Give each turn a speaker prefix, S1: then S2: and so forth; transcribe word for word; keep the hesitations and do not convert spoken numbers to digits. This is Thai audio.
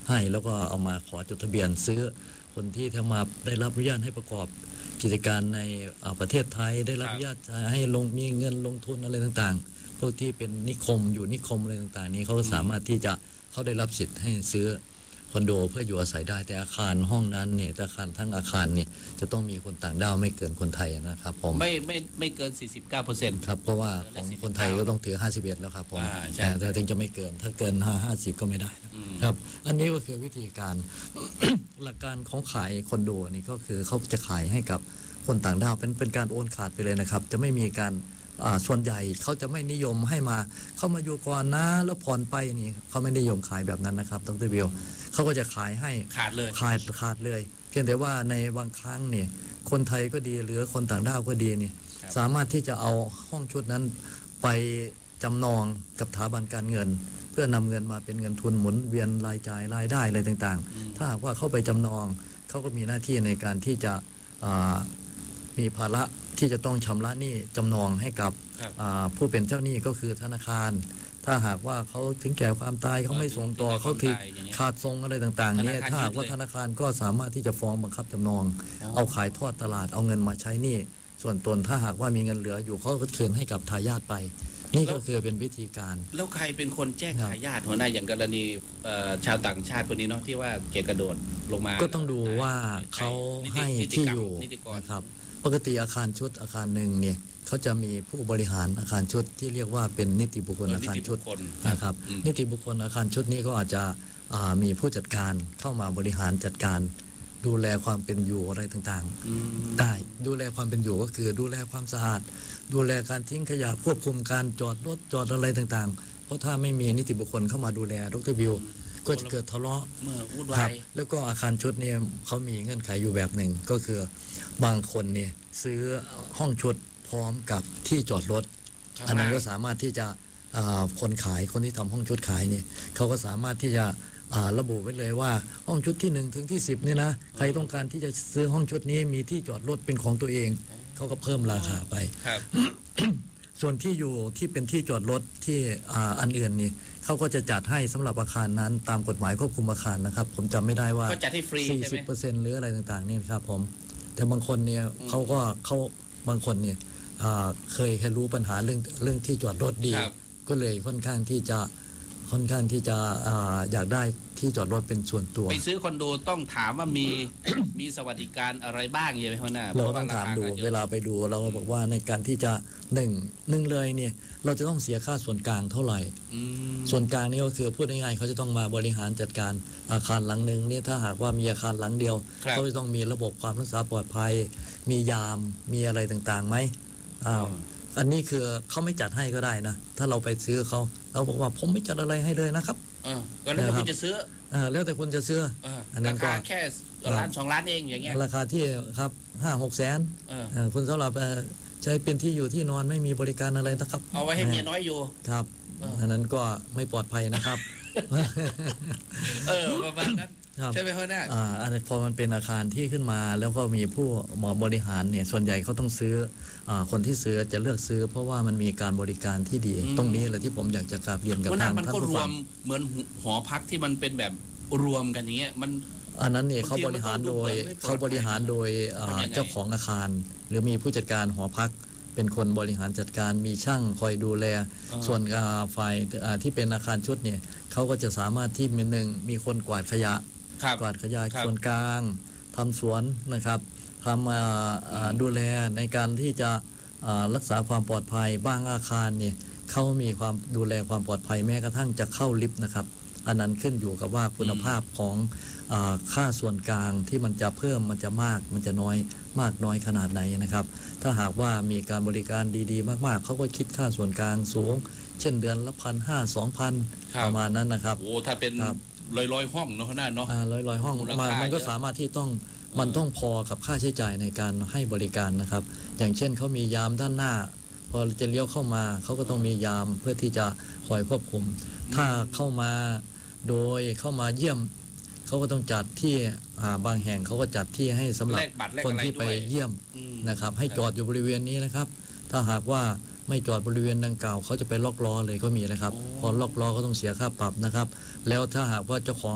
S1: ให้แล้วก็เอามาขอจดทะเบียนซื้อคนที่ทำมาได้รับอนุญาตให้ประกอบกิจการในประเทศไทยได้รับอนุญาตให้ลงมีเงินลงทุนอะไรต่างๆพวกที่เป็นนิคมอยู่นิคมอะไรต่างๆนี้เขาก็สามารถที่จะเขาได้รับสิทธิ์ให้ซื้อคอนโดเพื่ออยู่อาศัยได้แต่อาคารห้องนั้นเนี่ยอาคารทั้งอาคารเนี่ยจะต้องมีคนต่างด้าวไม่เกินคนไทยนะครับผม
S2: ไม่ไม่ไม่เกิน สี่สิบเก้าเปอร์เซ็นต์
S1: ครับเพราะว่าของคนไทยก็ต้องถือห้าสิบเอ็ดแล้วครับผมแต่ถึงจะไม่เกินถ้าเกินห้าสิบก็ไม่ได้ครับอันนี้ก็คือวิธีการ หลักการของขายคอนโดนี่ก็คือเขาจะขายให้กับคนต่างด้าวเป็นเป็นการโอนขาดไปเลยนะครับจะไม่มีการส่วนใหญ่เขาจะไม่นิยมให้มาเข้ามาอยู่ก่อนนะแล้วผ่อนไปนี่เขาไม่นิยมขายแบบนั้นนะครับดร.บิลเขาก็จะขายให้
S2: ขาดเลย
S1: ขาดขาดเลยเพียงแต่ว่าในบางครั้งเนี่ยคนไทยก็ดีหรือคนต่างด้าวก็ดีนี่สามารถที่จะเอาห้องชุดนั้นไปจำนองกับสถาบันการเงินเพื่อนำเงินมาเป็นเงินทุนหมุนเวียนรายจ่ายรายได้อะไรต่างๆถ้าหากว่าเข้าไปจำนองเขาก็มีหน้าที่ในการที่จะมีภาระที่จะต้องชำระหนี้จำนองให้กับผู้เป็นเจ้าหนี้ก็คือธนาคารถ้าหากว่าเขาถึงแก่ความตายเขาไม่ส่งต่อเขาถือขาดทรงอะไรต่างๆเนี่ยถ้าหากว่าธนาคารก็สามารถที่จะฟ้องบังคับจำนองเอาขายทอดตลาดเอาเงินมาใช้หนี้ส่วนตนถ้าหากว่ามีเงินเหลืออยู่เขาก็คืนให้กับทายาทไปนี่ก็คือเป็นวิธีการ
S2: แล้วใครเป็นคนแจ้งทายาทหัวหน้าอย่างกรณีชาวต่างชาติคนนี้เนาะที่ว่าเกกระโดดลงมา
S1: ก็ต้องดูว่าเขาให้ที่อยู่นะครับปกติอาคารชุดอาคารหนึ่งเนี่ยเขาจะมีผู้บริหารอาคารชุดที่เรียกว่าเป็นนิติบุคคลอาคารชุดนะครับนิติบุคคลอาคารชุดนี้ก็อาจจะมีผู้จัดการเข้ามาบริหารจัดการดูแลความเป็นอยู่อะไรต่างๆได้ดูแลความเป็นอยู่ก็คือดูแลความสะอาดดูแลการทิ้งขยะควบคุมการจอดรถจอดอะไรต่างๆเพราะถ้าไม่มีนิติบุคคลเข้ามาดูแลดร.บิลก็จะเกิดทะเลาะ
S2: เมื่อวุ่นวาย
S1: แล้วก็อาคารชุดเนี่ยเขามีเงื่อนไขอยู่แบบหนึ่งก็คือบางคนเนี่ยซื้อห้องชุดพร้อมกับที่จอดรถอันนั้นก็สามารถที่จะคนขายคนที่ทำห้องชุดขายเนี่ยเขาก็สามารถที่จะระบุไว้เลยว่าห้องชุดที่หนึ่งถึงที่สิบนี่นะใครต้องการที่จะซื้อห้องชุดนี้มีที่จอดรถเป็นของตัวเองเขาก็เพิ่มราคาไป ส่วนที่อยู่ที่เป็นที่จอดรถที่อันอื่นนี่เขาก็จะจัดให้สำหรับอาคารนั้นตามกฎหมายควบคุมอาคารนะครับผมจำไม่ได้ว่า
S2: ก็จัดให้ฟรี
S1: สี่สิบเปอร์เซ็นต์หรืออะไรต่างๆนี่ครับผมแต่บางคนเนี่ยเขาก็เขาบางคนเนี่ยเคยเคยรู้ปัญหาเรื่องเรื่องที่จอดรถดีก็เลยค่อนข้างที่จะค่อนข้างที่จะอยากได้ที่จอดรถเป็นส่วนตัว
S2: ไปซื้อคอนโดต้องถามว่ามี มีสวัสดิการอะไรบ้างยังไงพ่อหน้า
S1: เราต้องถามดูเวลาไปดูเราบอกว่าในการที่จะหนึ่งหนึ่งเลยเนี่ยเราจะต้องเสียค่าส่วนกลางเท่าไหร่ส่วนกลางนี่ก็คือพูดง่ายๆเขาจะต้องมาบริหารจัดการอาคารหลังหนึ่งเนี่ยถ้าหากว่ามีอาคารหลังเดียวเขาจะต้องมีระบบความรักษาปลอดภัยมียามมีอะไรต่างๆไหมอ้าวอันนี้คือเขาไม่จัดให้ก็ได้นะถ้าเราไปซื้อเขาเราบอกว่าผมไม่จัดอะไรให้เลยนะครับ
S2: ก็แล้วแต่คุณจะซื้อ
S1: แล้วแต่คุณจะซื้อ
S2: อันนั้นก็แค่ล้านสองล้านเองอย่างเงี้ย
S1: ราคาที่ครับห้าหกแสนคุณสำหรับใช้เป็นที่อยู่ที่นอนไม่มีบริการอะไรนะครับ
S2: เอาไว้ให้เมียน้อยอยู่
S1: ครับอันนั้นก็ไม่ปลอดภัยนะครับ
S2: เออประมาณนั้นใช่ไหมพ่อหน้า
S1: อ่าอันพอมันเป็นอาคารที่ขึ้นมาแล้วก็มีผู้หมอบริหารเนี่ยส่วนใหญ่เขาต้องซื้อคนที่ซื้อจะเลือกซื้อเพราะว่ามันมีการบริการที่ดีตรงนี้แหละที่ผมอยากจะกราบเรียนกับทางท่านผู้ฟังมันก็รวม
S2: เหมือนหอพักที่มันเป็นแบบรวมกันอย่างเงี้ยมัน
S1: อันนั้นเนี่ยเขาบริหารโดยเขาบริหารโดยเจ้าของอาคารหรือมีผู้จัดการหอพักเป็นคนบริหารจัดการมีช่างคอยดูแลส่วนฝ่ายที่เป็นอาคารชุดเนี่ยเขาก็จะสามารถที่มีหนึ่งมีคนกวาดขยะกวาดขยะส่วนกลางทำสวนนะครับทำดูแลในการที่จะรักษาความปลอดภัยบางอาคารเนี่ยเขามีความดูแลความปลอดภัยแม้กระทั่งจะเข้าลิฟต์นะครับอันนั้นขึ้นอยู่กับว่าคุณภาพของค่าส่วนกลางที่มันจะเพิ่มมันจะมากมันจะน้อยมากน้อยขนาดไหนนะครับถ้าหากว่ามีการบริการดีๆมากๆเขาก็คิดค่าส่วนกลางสูงเช่นเดือนละพันห้าสองพันประมาณนั้นนะครับ
S2: โอ้ถ้าเป็นลอยลอยห้องเนาะขนาดเนาะ
S1: ลอยลอยห้องมันก็สามารถที่ต้องมันต้องพอกับค่าใช้จ่ายในการให้บริการนะครับอย่างเช่นเขามียามด้านหน้าพอจะเลี้ยวเข้ามาเขาก็ต้องมียามเพื่อที่จะคอยควบคุมถ้าเข้ามาโดยเข้ามาเยี่ยมเขาก็ต้องจัดที่บางแห่งเขาก็จัดที่ให้สำหรับคนที่ไปเยี่ยมนะครับให้จอดอยู่บริเวณนี้นะครับถ้าหากว่าไม่จอดบริเวณดังกล่าวเขาจะไปล็อกล้อเลยก็มีนะครับพอล็อกล้อก็ต้องเสียค่าปรับนะครับแล้วถ้าหากว่าเจ้าของ